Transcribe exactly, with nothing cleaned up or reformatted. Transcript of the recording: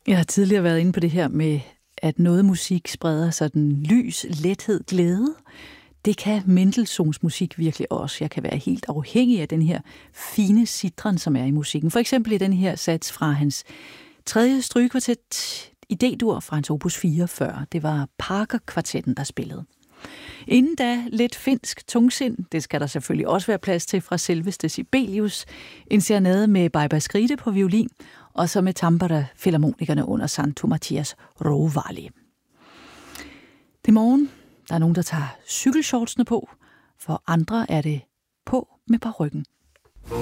Jeg har tidligere været inde på det her med, at noget musik spreder sådan lys, lethed, glæde. Det kan Mendelssohns musik virkelig også. Jeg kan være helt afhængig af den her fine citren, som er i musikken. For eksempel i den her sats fra hans tredje strygekvartet i D-dur fra hans opus fireogfyrre. Det var Parker-kvartetten, der spillede. Inden da lidt finsk tungsind, det skal der selvfølgelig også være plads til fra selveste Sibelius, en serenade med Baiba Skride på violin, og så med Tampere Filharmonikerne under Santo Mathias Rovali. Det er morgen. Der er nogen, der tager cykelshortsene på, for andre er det på med parykken.